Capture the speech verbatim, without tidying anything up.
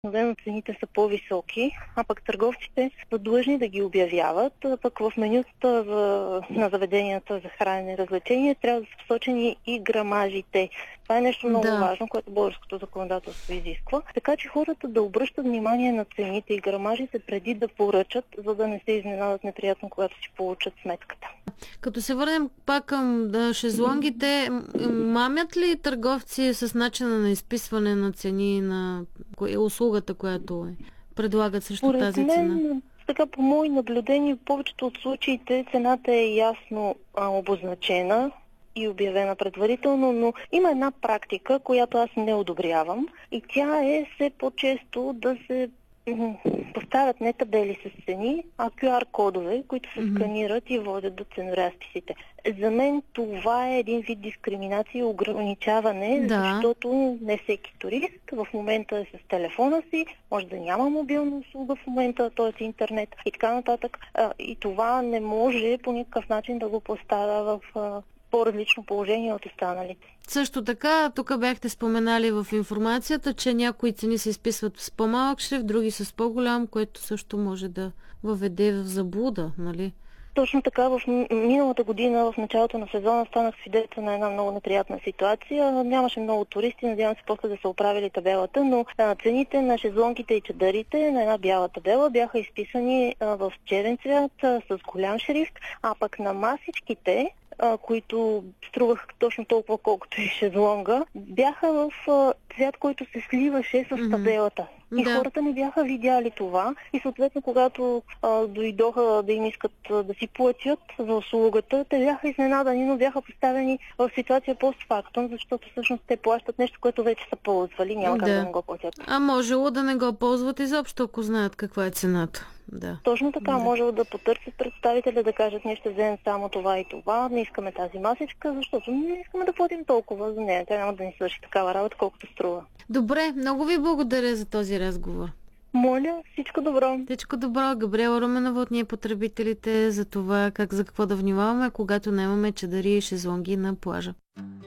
обикновено цените са по-високи, а пък търговците са длъжни да ги обявяват, а пък в менюта за, на заведенията за хранене и развлечение трябва да са посочени и грамажите. Това е нещо много Да. важно, което българското законодателство изисква. Така че хората да обръщат внимание на цените и грамажите преди да поръчат, за да не се изненадат неприятно, когато си получат сметката. Като се върнем пак към да, шезлонгите, мамят ли търговци с начина на изписване на цени на услугата, която е, предлагат срещу Според тази мен, цена? така по мои наблюдения, в повечето от случаите цената е ясно а, обозначена и обявена предварително, но има една практика, която аз не одобрявам, и тя е все по-често да се м- поставят не табели с цени, а ку ар кодове, които се Мгм. сканират и водят до ценоразписите. За мен това е един вид дискриминация и ограничаване, Да. защото не всеки турист в момента е с телефона си, може да няма мобилна услуга в момента, т.е. интернет и така нататък. А, И това не може по никакъв начин да го поставя в а, по-различно положение от останалите. Също така, тук бяхте споменали в информацията, че някои цени се изписват с по-малък шрифт, други с по-голям, което също може да въведе в заблуда, нали? Точно така, в м- миналата година, в началото на сезона, станах свидетел на една много неприятна ситуация. Нямаше много туристи, надявам се после да са оправили табелата, но а, цените на шезлонгите и чадърите на една бяла табела бяха изписани а, в черен цвят а, с голям шрифт, а пък на масичките, а, които струваха точно толкова, колкото и шезлонга, бяха в а, цвят, който се сливаше с Мгм. табелата. И Да. хората не бяха видяли това и съответно, когато а, дойдоха да им искат а, да си платят за услугата, те бяха изненадани, но бяха поставени в ситуация постфактум, защото всъщност те плащат нещо, което вече са ползвали, няма как Да. да не го платят. А можело да не го ползват изобщо, ако знаят каква е цената. Да. Точно така, Да. може да потърсят представителя, да кажат, ние ще вземем само това и това, не искаме тази масичка, защото не искаме да платим толкова за нея. Тя няма да ни свърши такава работа, колкото струва. Добре, много ви благодаря за този разговор. Моля, всичко добро! Всичко добро, Габриела Руменова от Ние потребителите, за това как за какво да внимаваме, когато наемаме чадъри и шезлонги на плажа.